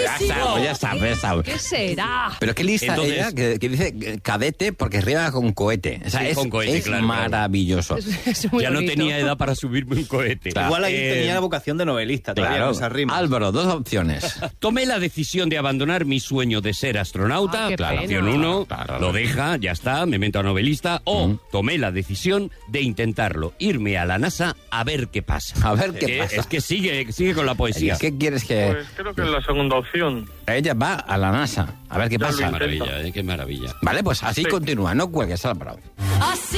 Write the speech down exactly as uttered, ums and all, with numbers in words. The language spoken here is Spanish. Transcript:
Ya está, ya está, ya está. ¿Qué será? Pero qué lista Entonces, ella, que, que dice cadete porque rima con cohete. O sea, Sí, es, con cohete, es claro, maravilloso. Es, es muy Ya no bonito. tenía edad para subirme un cohete. Claro. Igual ahí Eh, tenía la vocación de novelista todavía, Claro. con esas rimas. Álvaro, dos opciones. Tomé la decisión de abandonar mi sueño de ser astronauta. Ah, qué Claro. pena. Opción uno, Claro, claro. lo deja, ya está, me meto a novelista. O Mm. tomé la decisión de intentarlo, irme a la NASA a ver qué pasa. A ver qué Eh, pasa. Es que sigue, sigue con la poesía. ¿Qué quieres que...? Pues creo que es la segunda opción. Ella va a la NASA. A ver qué Ya lo pasa. Qué maravilla, eh, qué maravilla. Vale, pues así Sí. continúa. No cuelgues, Álvaro. Así